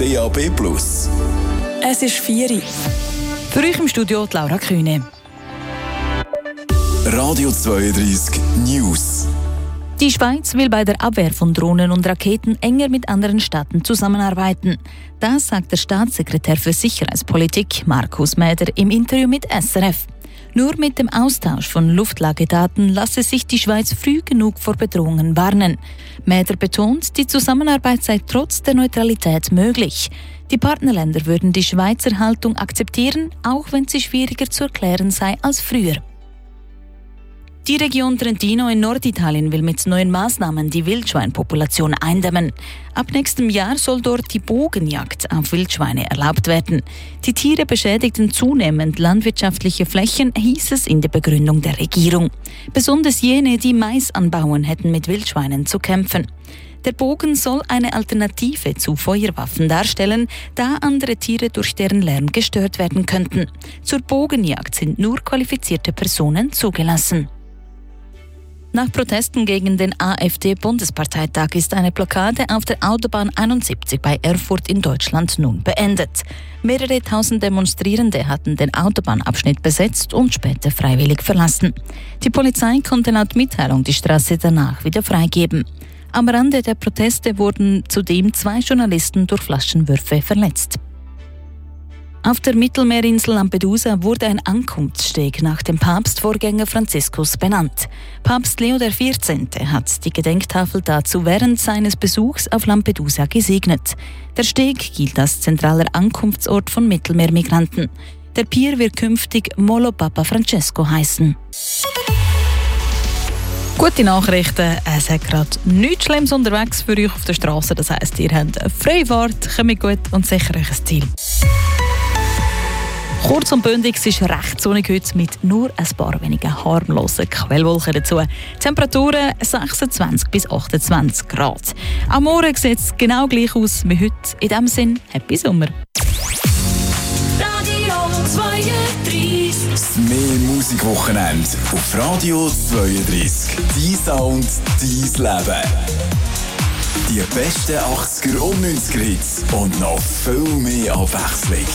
DAB+. Es ist 4 Uhr. Für euch im Studio die Laura Kühne. Radio 32 News. Die Schweiz will bei der Abwehr von Drohnen und Raketen enger mit anderen Staaten zusammenarbeiten. Das sagt der Staatssekretär für Sicherheitspolitik Markus Mäder im Interview mit SRF. Nur mit dem Austausch von Luftlagedaten lasse sich die Schweiz früh genug vor Bedrohungen warnen. Mäder betont, die Zusammenarbeit sei trotz der Neutralität möglich. Die Partnerländer würden die Schweizer Haltung akzeptieren, auch wenn sie schwieriger zu erklären sei als früher. Die Region Trentino in Norditalien will mit neuen Maßnahmen die Wildschweinpopulation eindämmen. Ab nächstem Jahr soll dort die Bogenjagd auf Wildschweine erlaubt werden. Die Tiere beschädigten zunehmend landwirtschaftliche Flächen, hieß es in der Begründung der Regierung. Besonders jene, die Mais anbauen, hätten mit Wildschweinen zu kämpfen. Der Bogen soll eine Alternative zu Feuerwaffen darstellen, da andere Tiere durch deren Lärm gestört werden könnten. Zur Bogenjagd sind nur qualifizierte Personen zugelassen. Nach Protesten gegen den AfD-Bundesparteitag ist eine Blockade auf der Autobahn 71 bei Erfurt in Deutschland nun beendet. Mehrere tausend Demonstrierende hatten den Autobahnabschnitt besetzt und später freiwillig verlassen. Die Polizei konnte laut Mitteilung die Straße danach wieder freigeben. Am Rande der Proteste wurden zudem 2 Journalisten durch Flaschenwürfe verletzt. Auf der Mittelmeerinsel Lampedusa wurde ein Ankunftssteg nach dem Papstvorgänger Franziskus benannt. Papst Leo XIV. Hat die Gedenktafel dazu während seines Besuchs auf Lampedusa gesegnet. Der Steg gilt als zentraler Ankunftsort von Mittelmeermigranten. Der Pier wird künftig Molo Papa Francesco heißen. Gute Nachrichten, es hat gerade nichts Schlimmes unterwegs für euch auf der Straße. Das heisst, ihr habt eine freie Fahrt, kommt gut und sicher euch ein Ziel. Kurz und bündig, es ist recht sonnig heute mit nur ein paar wenigen harmlosen Quellwolken dazu. Temperaturen 26 bis 28 Grad. Am Morgen sieht es genau gleich aus wie heute. In diesem Sinn, Happy Sommer. Radio 32. Das mehr Musikwochenende auf Radio 32. Dein Sound, dein Leben. Die besten 80er und 90er Hits und noch viel mehr Abwechslung.